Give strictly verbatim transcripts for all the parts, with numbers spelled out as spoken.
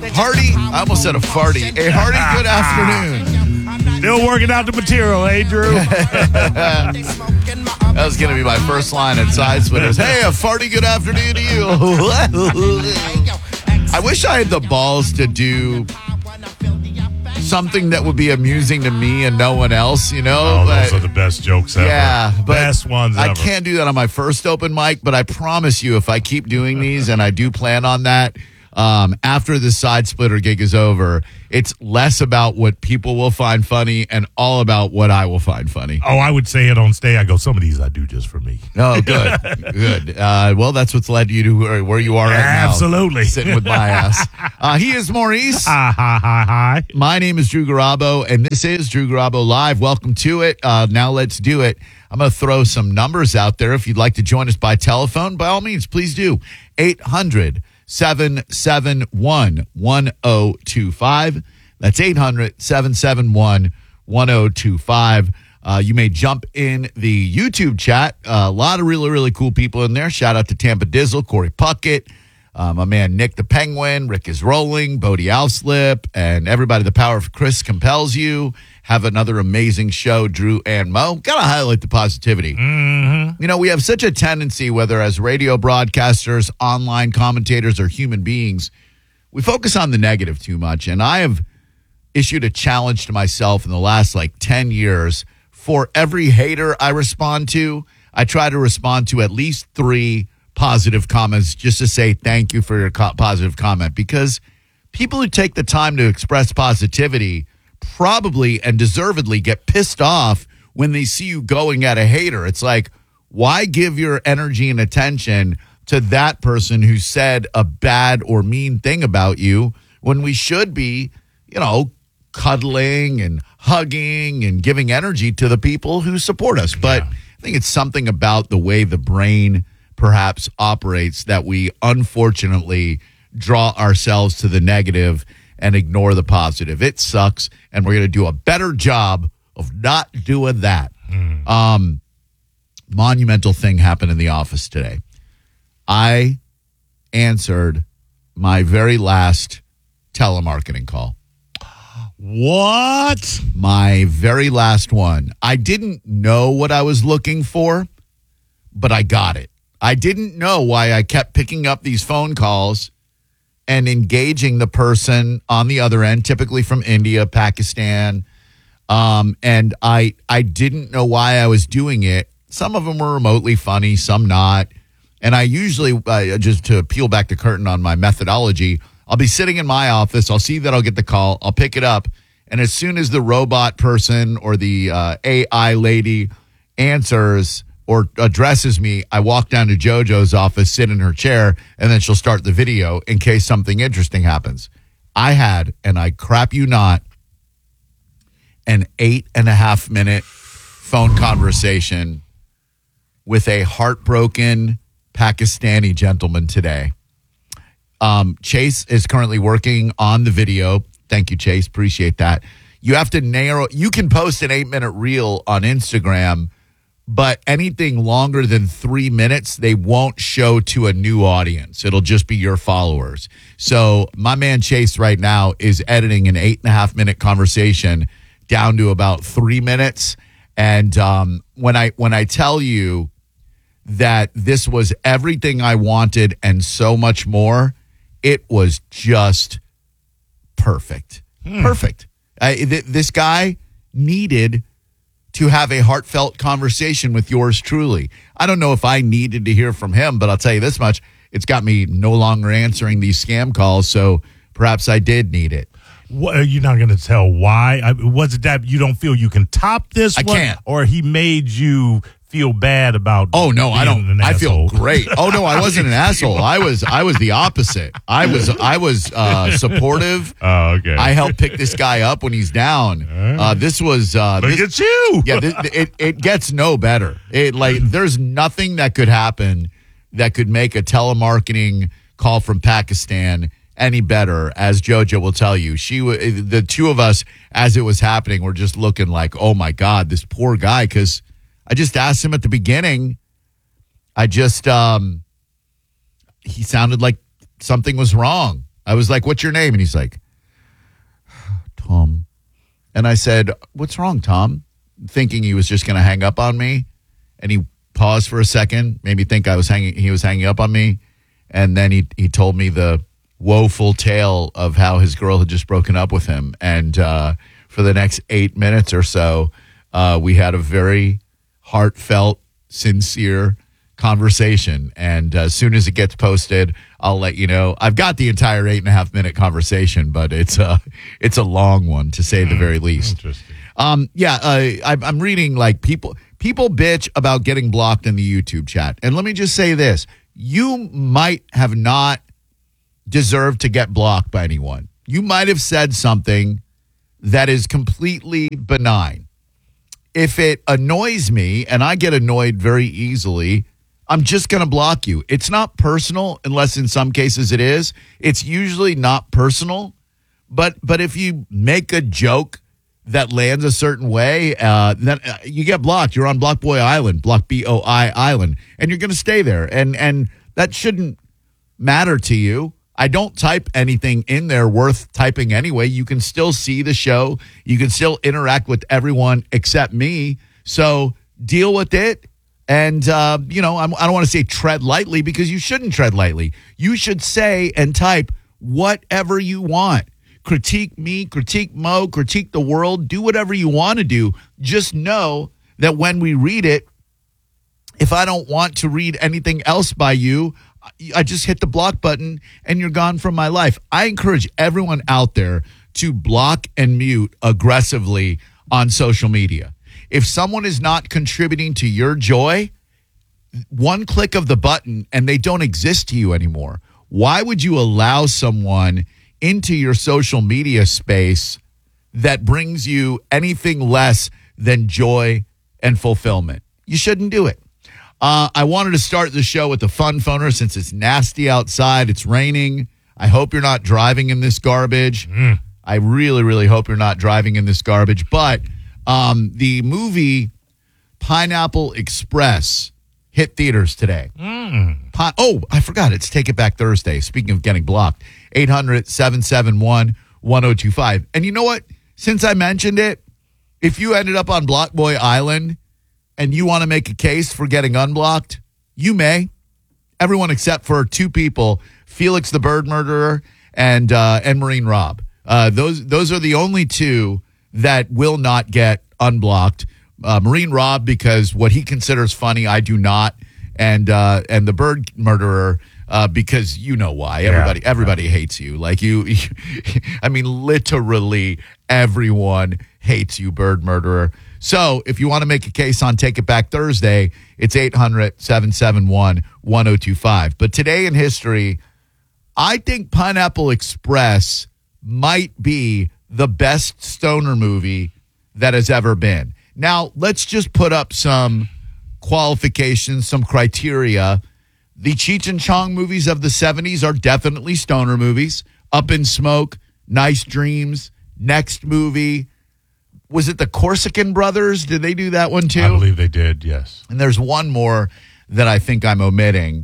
hearty, I almost said a farty, a hearty good afternoon. Still working out the material, eh, Drew? That was going to be my first line at Side Splitters. Hey, a farty good afternoon to you. I wish I had the balls to do something that would be amusing to me and no one else, you know? Oh, but, those are the best jokes ever. Yeah. But best ones ever. I can't do that on my first open mic, but I promise you if I keep doing these, and I do plan on that, Um, after the Side Splitter gig is over, it's less about what people will find funny and all about what I will find funny. Oh, I would say it on stage. I go, some of these I do just for me. Oh, good. Good. Uh, well, that's what's led you to where, where you are right now. Absolutely. Sitting with my ass. Uh, he is Maurice. Hi, hi, hi, hi. My name is Drew Garabo, and this is Drew Garabo Live. Welcome to it. Uh, now let's do it. I'm going to throw some numbers out there. If you'd like to join us by telephone, by all means, please do. eight hundred seven seven one one oh two five. That's eight hundred seven seven one one oh two five. Uh, you may jump in the YouTube chat. Uh, a lot of really, really cool people in there. Shout out to Tampa Dizzle, Corey Puckett, uh, my man Nick the Penguin, Rick is Rolling, Bodie Alslip, and everybody. The power of Chris compels you. Have another amazing show, Drew and Mo. Got to highlight the positivity. Mm-hmm. You know, we have such a tendency, whether as radio broadcasters, online commentators, or human beings, we focus on the negative too much. And I have issued a challenge to myself in the last like ten years. For every hater I respond to, I try to respond to at least three positive comments just to say thank you for your co- positive comment. Because people who take the time to express positivity probably and deservedly get pissed off when they see you going at a hater. It's like, why give your energy and attention to that person who said a bad or mean thing about you when we should be, you know, cuddling and hugging and giving energy to the people who support us. But Yeah. I think it's something about the way the brain perhaps operates that we unfortunately draw ourselves to the negative and ignore the positive. It sucks, and we're going to do a better job of not doing that. Mm. Um, monumental thing happened in the office today. I answered my very last telemarketing call. What? My very last one. I didn't know what I was looking for, but I got it. I didn't know why I kept picking up these phone calls and engaging the person on the other end, typically from India, Pakistan. Um, and I I didn't know why I was doing it. Some of them were remotely funny, some not. And I usually, uh, just to peel back the curtain on my methodology, I'll be sitting in my office. I'll see that I'll get the call. I'll pick it up. And as soon as the robot person or the uh, A I lady answers or addresses me, I walk down to JoJo's office, sit in her chair, and then she'll start the video in case something interesting happens. I had, and I crap you not, an eight and a half minute phone conversation with a heartbroken Pakistani gentleman today. Um, Chase is currently working on the video. Thank you, Chase. Appreciate that. You have to narrow. You can post an eight minute reel on Instagram, but anything longer than three minutes, they won't show to a new audience. It'll just be your followers. So my man Chase right now is editing an eight and a half minute conversation down to about three minutes. And um, when I when I tell you that this was everything I wanted and so much more, it was just perfect. Hmm. Perfect. Uh, th- this guy needed to have a heartfelt conversation with yours truly. I don't know if I needed to hear from him, but I'll tell you this much. It's got me no longer answering these scam calls, so perhaps I did need it. What, are you not going to tell why? I, was it that you don't feel you can top this I one? can't. Or he made you feel bad about Oh no, I don't. an I asshole? feel great. Oh no, I wasn't an asshole. I was. I was the opposite. I was. I was uh, supportive. Oh, okay. I helped pick this guy up when he's down. Uh, this was. Uh, Look this, at you. yeah, this, it it gets no better. It like there's nothing that could happen that could make a telemarketing call from Pakistan any better. As JoJo will tell you, she w- the two of us as it was happening were just looking like, oh my God, this poor guy, because I just asked him at the beginning. I just, um, he sounded like something was wrong. I was like, what's your name? And he's like, Tom. And I said, what's wrong, Tom? Thinking he was just going to hang up on me. And he paused for a second, made me think I was hanging, he was hanging up on me. And then he, he told me the woeful tale of how his girl had just broken up with him. And uh, for the next eight minutes or so, uh, we had a very heartfelt, sincere conversation. And uh, as soon as it gets posted, I'll let you know. I've got the entire eight and a half minute conversation, but it's a, it's a long one, to say the very least. Interesting. Um, yeah, uh, I, I'm reading like people people bitch about getting blocked in the YouTube chat. And let me just say this. You might have not deserved to get blocked by anyone. You might have said something that is completely benign. If it annoys me, and I get annoyed very easily, I'm just going to block you. It's not personal, unless in some cases it is. It's usually not personal. But but if you make a joke that lands a certain way, uh, then uh, you get blocked. You're on Block Boy Island, Block B O I Island, and you're going to stay there. And and that shouldn't matter to you. I don't type anything in there worth typing anyway. You can still see the show. You can still interact with everyone except me. So deal with it. And, uh, you know, I'm, I don't want to say tread lightly, because you shouldn't tread lightly. You should say and type whatever you want. Critique me, critique Mo, critique the world. Do whatever you want to do. Just know that when we read it, if I don't want to read anything else by you, I just hit the block button and you're gone from my life. I encourage everyone out there to block and mute aggressively on social media. If someone is not contributing to your joy, one click of the button and they don't exist to you anymore. Why would you allow someone into your social media space that brings you anything less than joy and fulfillment? You shouldn't do it. Uh, I wanted to start the show with a fun phoner since it's nasty outside. It's raining. I hope you're not driving in this garbage. Mm. I really, really hope you're not driving in this garbage. But um, the movie Pineapple Express hit theaters today. Mm. Pi- oh, I forgot. It's Take It Back Thursday. Speaking of getting blocked, eight hundred, seven seven one, one oh two five. And you know what? Since I mentioned it, if you ended up on Block Boy Island and you want to make a case for getting unblocked, you may. Everyone except for two people, Felix the Bird Murderer and uh, and Marine Rob. Uh, those those are the only two that will not get unblocked. Uh, Marine Rob, because what he considers funny, I do not. And uh, and the Bird Murderer, uh, because you know why. Everybody yeah. everybody yeah. hates you. Like you, you, I mean, literally everyone hates you, Bird Murderer. So if you want to make a case on Take It Back Thursday, it's eight hundred, seven seven one, one oh two five. But today in history, I think Pineapple Express might be the best stoner movie that has ever been. Now, let's just put up some qualifications, some criteria. The Cheech and Chong movies of the seventies are definitely stoner movies. Up in Smoke, Nice Dreams, Next Movie. Was it the Corsican Brothers? Did they do that one too? I believe they did, yes. And there's one more that I think I'm omitting.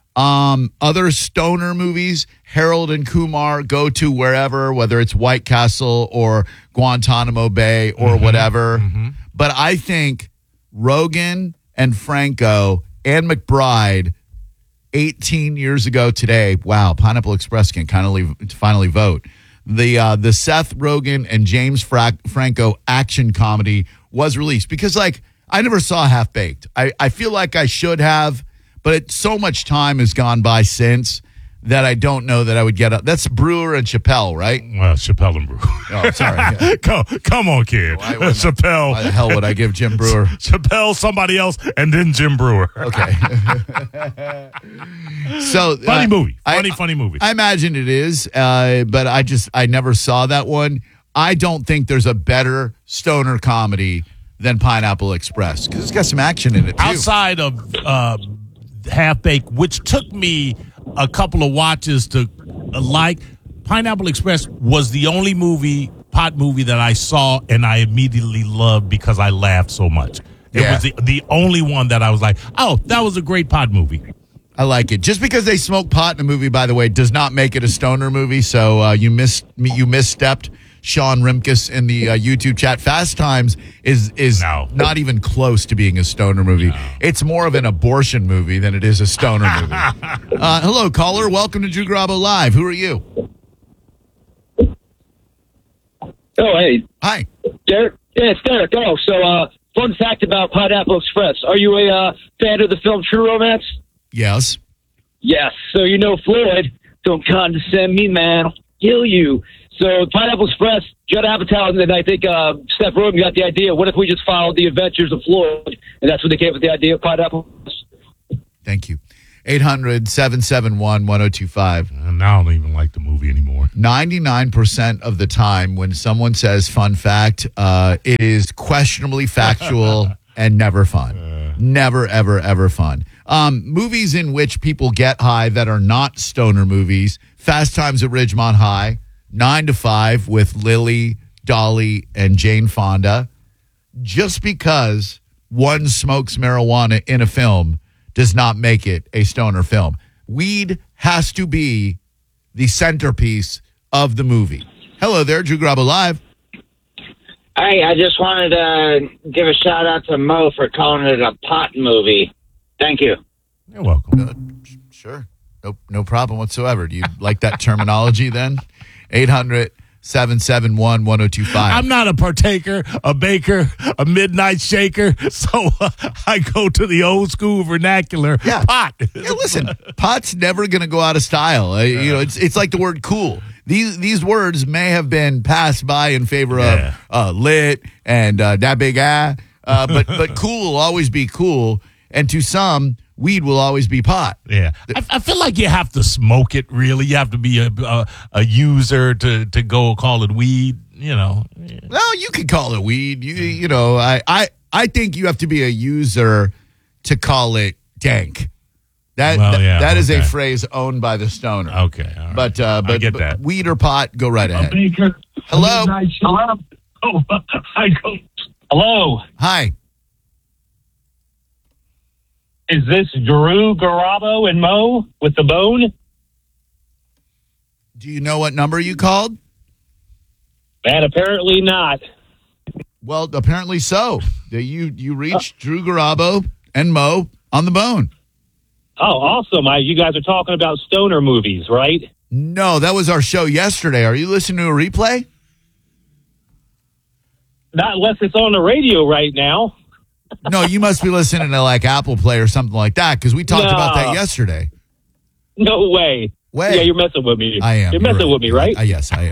Um, other stoner movies, Harold and Kumar Go to Wherever, whether it's White Castle or Guantanamo Bay or mm-hmm, whatever. Mm-hmm. But I think Rogan and Franco and McBride eighteen years ago today, wow, Pineapple Express can kind of leave, finally vote. The uh, the Seth Rogen and James Fra- Franco action comedy was released because, like, I never saw Half Baked. I, I feel like I should have, but it, so much time has gone by since that I don't know that I would get up. That's Brewer and Chappelle, right? Well, Chappelle and Brewer. Oh, sorry. Yeah. come, come on, kid. Why, Chappelle. Why the hell would I give Jim Brewer? Chappelle, somebody else, and then Jim Brewer. Okay. So funny uh, movie. Funny, I, funny movie. I imagine it is, uh, but I just I never saw that one. I don't think there's a better stoner comedy than Pineapple Express because it's got some action in it too. Outside of uh, Half Baked, which took me a couple of watches to uh, like, Pineapple Express was the only movie, pot movie that I saw and I immediately loved because I laughed so much. It yeah. was the, the only one that I was like, oh, that was a great pot movie. I like it. Just because they smoke pot in a movie, by the way, does not make it a stoner movie. So uh, you missed you misstepped. Sean Rimkus in the uh, YouTube chat. Fast Times is is No. not even close to being a stoner movie. No. It's more of an abortion movie than it is a stoner movie. uh, hello, caller. Welcome to Drew Garabo Live. Who are you? Oh, hey. Hi. Derek? Yeah, it's Derek. Oh, so, uh, fun fact about Pineapple Express. Are you a uh, fan of the film True Romance? Yes. Yes. So, you know Floyd. Don't condescend me, man. I'll kill you. So, Pineapple Express, Judd Apatow, and I think uh, Seth Rogen got the idea, what if we just followed the adventures of Floyd? And that's when they came up with the idea of Pineapple Express. Thank you. eight hundred, seven seven one, one oh two five. And I don't even like the movie anymore. ninety-nine percent of the time when someone says fun fact, uh, it is questionably factual and never fun. Uh, never, ever, ever fun. Um, movies in which people get high that are not stoner movies. Fast Times at Ridgemont High. Nine to Five with Lily, Dolly, and Jane Fonda. Just because one smokes marijuana in a film does not make it a stoner film. Weed has to be the centerpiece of the movie. Hello there, Drew Garabo Live. Hey, I just wanted to give a shout out to Mo for calling it a pot movie. Thank you. You're welcome. Uh, sure. No, no problem whatsoever. Do you like that terminology then? eight hundred, seven seven one, one oh two five. I'm not a partaker, a baker, a midnight shaker, so uh, I go to the old school vernacular. Yeah. Pot. Yeah, listen, pot's never going to go out of style. Uh, you know, it's it's like the word cool. These these words may have been passed by in favor of Yeah. uh, lit and uh, that big eye, uh, but but cool will always be cool, and to some, weed will always be pot. Yeah, I, I feel like you have to smoke it. Really, you have to be a a, a user to, to go call it weed. You know. Yeah. Well, you could call it weed. You you know, I, I I think you have to be a user to call it dank. That Well, that, yeah, that is a okay. phrase owned by the stoner. Okay, all right. But uh, I but, get but that. weed or pot, go right ahead. Baker. Hello? Hello. Oh, I go. Hello. Hi. Is this Drew Garabo and Mo with the bone? Do you know what number you called? And apparently not. Well, apparently so. That you you reached Drew Garabo and Mo on the bone. Oh, awesome. I, you guys are talking about stoner movies, right? No, that was our show yesterday. Are you listening to a replay? Not unless it's on the radio right now. No, you must be listening to like Apple Play or something like that because we talked No. about that yesterday. No way. Way. Yeah, you're messing with me. I am. You're messing with me, right? Uh, yes, I am.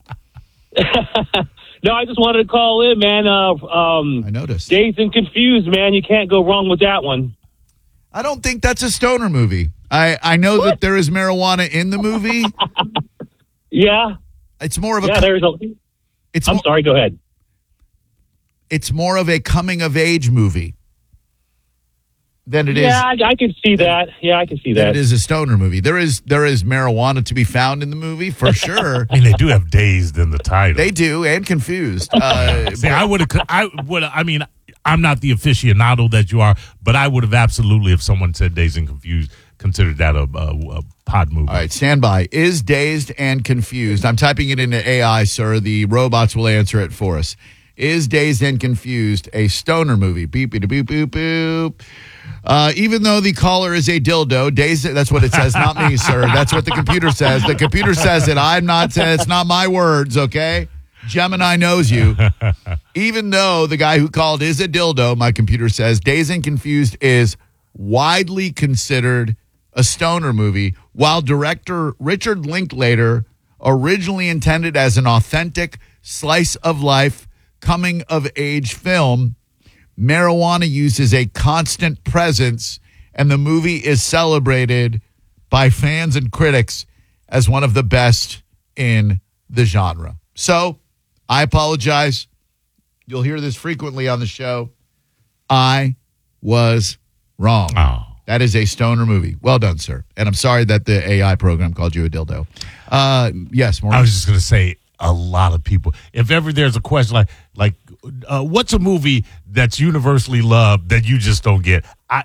No, I just wanted to call in, man. Uh, um, I noticed. Dazed and Confused, man. You can't go wrong with that one. I don't think that's a stoner movie. I, I know that there is marijuana in the movie. Yeah. It's more of a. Yeah, there's a... It's I'm mo- sorry, go ahead. It's more of a coming of age movie than it is. Yeah, I, I can see that. Yeah, I can see than that. it is a stoner movie. There is there is marijuana to be found in the movie for sure. I mean, they do have Dazed in the title. They do, and Confused. Uh, See, I would have. I would. I mean, I'm not the aficionado that you are, but I would have absolutely, if someone said Dazed and Confused, considered that a, a, a pod movie. All right, stand by. Is Dazed and Confused? I'm typing it into A I, sir. The robots will answer it for us. Is Dazed and Confused a stoner movie? Beep, beep, boop, boop, boop. Uh, even though the caller is a dildo, Dazed, that's what it says, not me, sir. That's what the computer says. The computer says it. I'm not saying it's not my words, okay? Gemini knows you. Even though the guy who called is a dildo, my computer says Dazed and Confused is widely considered a stoner movie, while director Richard Linklater originally intended as an authentic slice of life coming of age film. Marijuana use is a constant presence, and the movie is celebrated by fans and critics as one of the best in the genre. So, I apologize. You'll hear this frequently on the show. I was wrong. Oh. That is a stoner movie. Well done, sir. And I'm sorry that the A I program called you a dildo. Uh, yes, Maurice. I was just going to say a lot of people. If ever there's a question like, like, uh, what's a movie that's universally loved that you just don't get? I,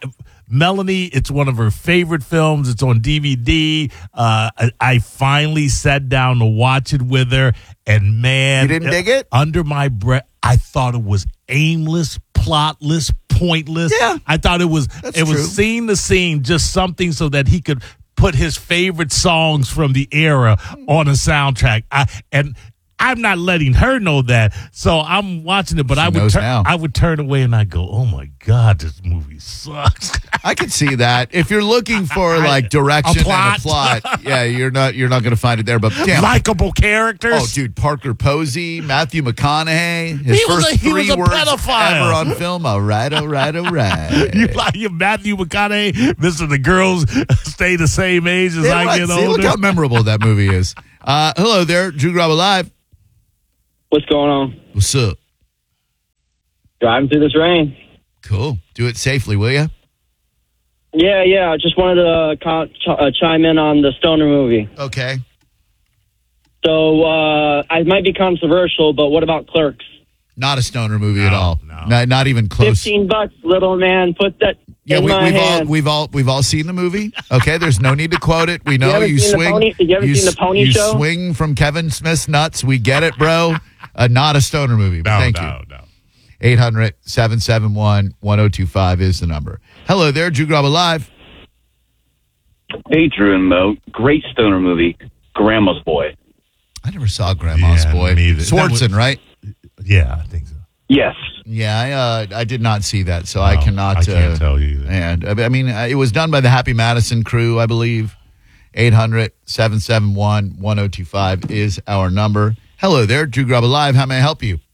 Melanie, it's one of her favorite films. It's on D V D. Uh, I, I finally sat down to watch it with her, and man, You didn't dig it? Under my breath, I thought it was aimless, plotless, pointless. Yeah. I thought it was That's it was true. scene to scene, just something so that he could put his favorite songs from the era on a soundtrack. I, and I'm not letting her know that, so I'm watching it. But She I would knows turn, now. I would turn away and I go, "Oh my God, this movie sucks." I could see that. If you're looking for like direction A plot. and a plot, yeah, you're not you're not going to find it there. But damn, Likeable characters. oh, dude, Parker Posey, Matthew McConaughey, his He was first a- he three was a words pedophile. ever on film. All right, all right, all right. You like your Matthew McConaughey, Mister The girls stay the same age as Yeah, I let's get see, older. look how memorable that movie is. Uh, hello there, Drew Grabo Live. What's going on? What's up? Driving through this rain. Cool. Do it safely, will you? Yeah, yeah. I just wanted to uh, co- ch- uh, chime in on the Stoner movie. Okay. So uh, I might be controversial, but what about Clerks? Not a stoner movie at No, all. no. Not, not even close. Fifteen bucks, little man. Put that Yeah, in we, my we've all hand. we've all we've all seen the movie. Okay, there's no need to quote it. We know haven't you, seen the swing. Pony- you haven't seen the s- Pony you Show? swing from Kevin Smith's nuts. We get it, bro. Uh, not a stoner movie. But no, thank no, you. no. eight hundred, seven seven one, one oh two five is the number. Hello there, Drew Grabo Live. Hey, Drew and Mo. Great stoner movie, Grandma's Boy. I never saw Grandma's Yeah, Boy. me either. That Swartzen, was- right? Yeah, I think so. Yes. Yeah, I uh, I did not see that, so I No, cannot. I can't uh, tell you either. And I mean, uh, it was done by the Happy Madison crew, I believe. eight hundred, seven seven one, one oh two five is our number. Hello there, Drew Grabo Live. How may I help you?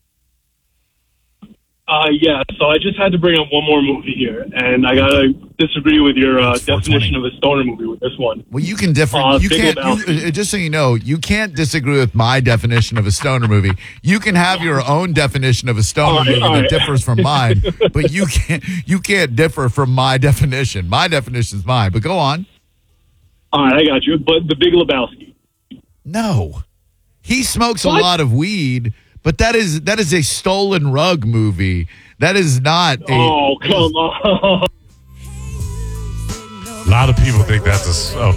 Uh, yeah, so I just had to bring up one more movie here, and I gotta disagree with your uh, It's four twenty. definition of a stoner movie with this one. Well, you can differ. Uh, you Big can't. Lebowski. You, uh, just so you know, you can't disagree with my definition of a stoner movie. You can have your own definition of a stoner All right, movie all that right. differs from mine, but you can't. You can't differ from my definition. My definition is mine. But go on. All right, I got you. But The Big Lebowski. No, he smokes What? a lot of weed, but that is that is a stolen rug movie. That is not a. Oh, come on. A lot of people think that's a. Oh,